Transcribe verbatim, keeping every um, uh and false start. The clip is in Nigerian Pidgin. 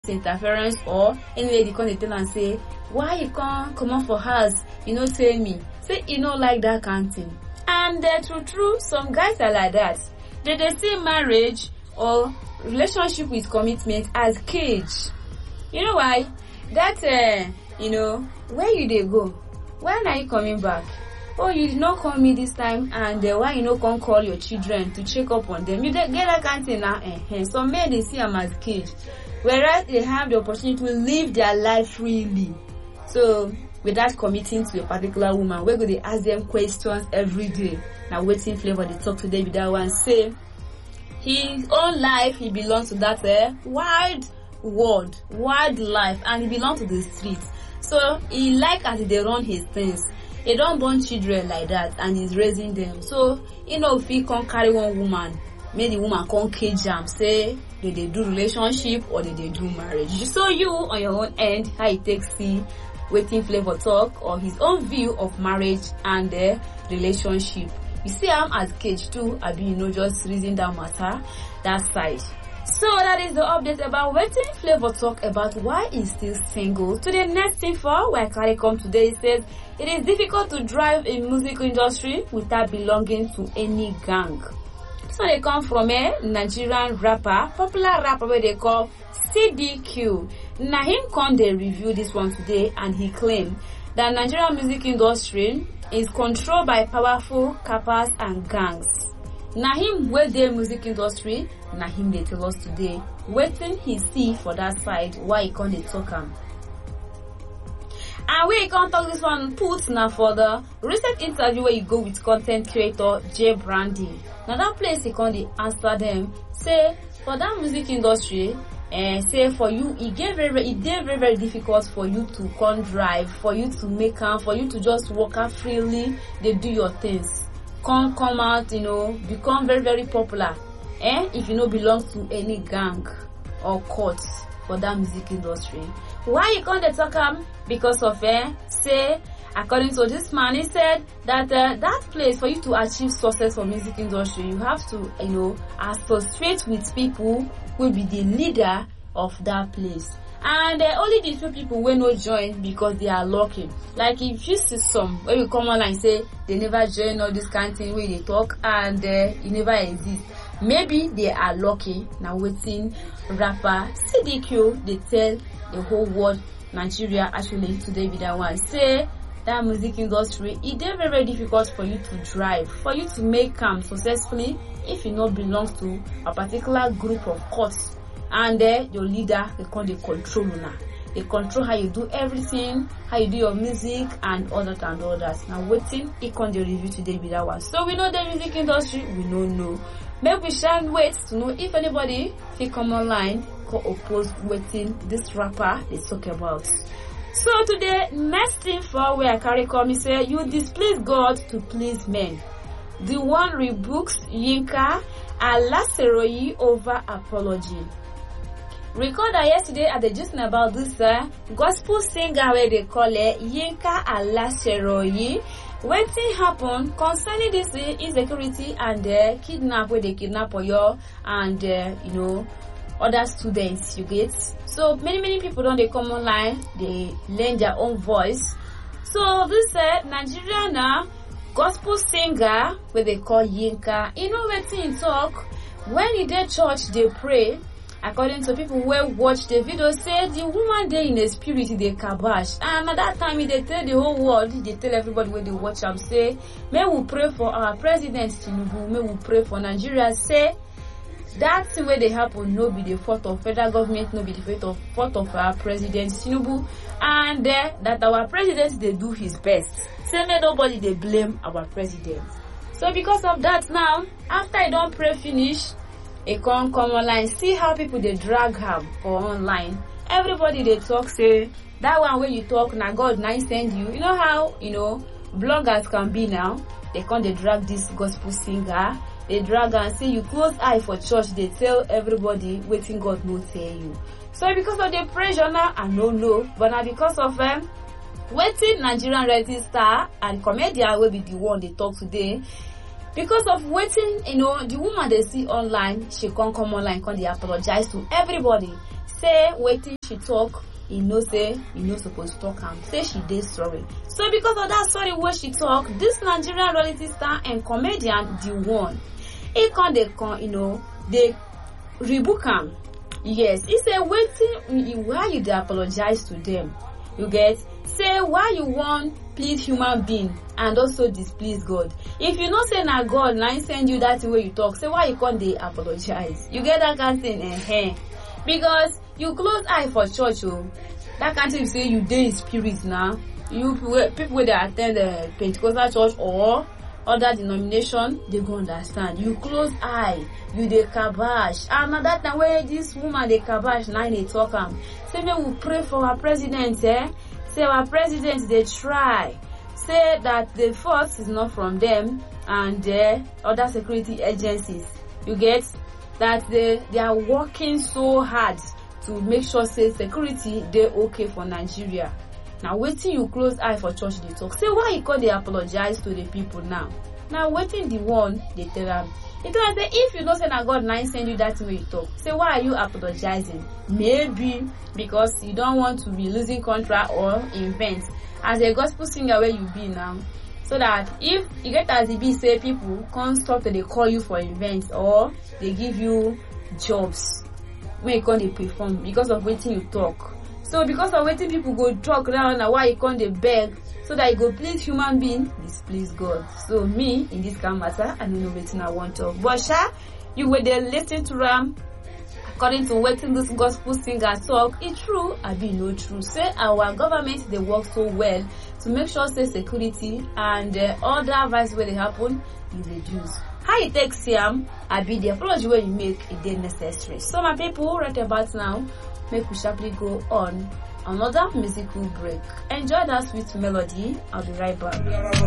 interference, or any lady come dey tell am say, why you come comot for house, you no tell me, say you no like that kind thing. And uh, true true, some guys are like that. They dey see marriage or relationship with commitment as cage. You know why? That uh, you know, where you dey go? When are you coming back? Oh, you did not call me this time, and uh, why you no come call your children to check up on them? You get that kind of thing now. Uh-huh. Some men they see them as cage, whereas they have the opportunity to live their life freely. So without committing to a particular woman, we're going to ask them questions every day. Now waiting flavor they talk today with that one say his own life he belongs to that uh, wide world, wide life, and he belongs to the streets. So he like as they run his things. He don't born children like that, and he's raising them. So you know, if he can't carry one woman, maybe the woman can't cage them, say did they do relationship or did they do marriage. So you on your own end, how it takes see waiting flavor talk or his own view of marriage and the relationship. You see I'm as cage too, I be you know just reason that matter that side. So that is the update about waiting flavor talk about why he's still single. To the next info where Carrie come today, it says it is difficult to drive in music industry without belonging to any gang. So they come from a Nigerian rapper, popular rapper where they call C D Q. Now him come they review this one today, and he claimed that Nigerian music industry is controlled by powerful kapas and gangs. Now him where the music industry, now him they tell us today waiting he see for that side why he can't they talk him. And we can't talk this one put now for the recent interview where you go with content creator Jay Brandy. Now that place he can't they answer them say for that music industry and uh, say for you it gave very it gave very very difficult for you to come drive, for you to make am, for you to just walk out freely, they do your things. Come come out, you know, become very very popular. Eh? If you no belong to any gang or court for that music industry. Why you can't talk am? Because of eh, say according to this man, he said that uh, that place for you to achieve success for music industry, you have to, you know, associate with people who will be the leader of that place. And uh, only these few people will not join because they are lucky. Like if you see some where you come on and say they never join all this kind of thing where they talk and uh, it never exists. Maybe they are lucky. Now waiting rapper C D Q they tell the whole world Nigeria actually today be that one say that music industry it is very very difficult for you to drive, for you to make come successfully if you not belong to a particular group of courts. And uh, your leader they call the control now. They control how you do everything, how you do your music and all that and all that. Now waiting it can the review today with that one. So we know the music industry, we don't know. Maybe we shall wait to know if anybody can come online can oppose waiting this rapper they talk about. So today next thing for where I carry come say you displease God to please men. The one rebukes Yinka Alaseroyi over apology. Recall that yesterday at the just about this uh, gospel singer where they call it Yinka Alaseroyi. When thing happen concerning this uh, insecurity and uh, kidnap where they kidnap Oyo and uh, you know other students you get. So many many people don't they come online, they lend their own voice. So this uh, Nigerian uh, gospel singer where they call Yinka, you know when thing talk when he did church they pray. According to people who watch the video, say the woman there in the spirit they kabash. And at that time they tell the whole world, they tell everybody when they watch them, say, may we pray for our president Tinubu, may we pray for Nigeria. Say that thing where they happen no be the fault of federal government, no be the fault of fault of our president Tinubu, and uh, that our president they do his best. Say may nobody they blame our president. So because of that now, after I don't pray finish, it can't come online. See how people they drag her for online. Everybody they talk say that one where you talk now God now send you. You know how you know bloggers can be now. They can't they drag this gospel singer. They drag and say you close eye for church. They tell everybody waiting God no tell you. So because of the pressure now I don't know, but now because of them um, waiting Nigerian reality star and comedian will be the one they talk today. Because of waiting, you know, the woman they see online, she can't come online, can't they apologize to everybody. say wetin she talk, e know say e no suppose talk am, say she dey sorry. So because of that sorry wey she talk, this Nigerian reality star and comedian The One, he come dey come, you know, dey rebuke am. Yes, he say wetin, why you dey apologize to them? You get? Say why you wan please human being and also displease God? If you know say na God na him send you that way you talk, say why you come dey apologize? You get that kind thing, eh? Because you close eye for church, oh. That kind of thing say you dey in spirit now. You people wey dey attend the Pentecostal church or other denomination, they go understand. You close eye, you dey kabash. And na that time where this woman dey kabash, now they talk am. Say make we pray for our president, eh? Say our president they try. Say that the force is not from them and uh, other security agencies. You get that they they are working so hard to make sure say security they okay for Nigeria. Now waiting you close eye for church they talk. Say why you call they apologize to the people now? Now waiting The One they tell them. It was say if you know say na God now send you that way you talk. Say why are you apologizing? Maybe because you don't want to be losing contract or invent. As a gospel singer where you be now. So that if you get as it be say people can't stop to they call you for events or they give you jobs when you can't they perform because of waiting you talk. So because of waiting people go talk now now why you can't they beg so that you go please human being, displease God. So me in this kind of matter, I don't know waiting I want to. But sha, you were there listening to Ram according to waiting this gospel singer talk. It's true, I be no true. Say our government they work so well to make sure say security and uh, other vice where they happen is reduced. How you take Siam, I be the apology where you make it then necessary. So my people right about now, make we sharply go on another musical break. Enjoy that sweet melody. I'll be right back.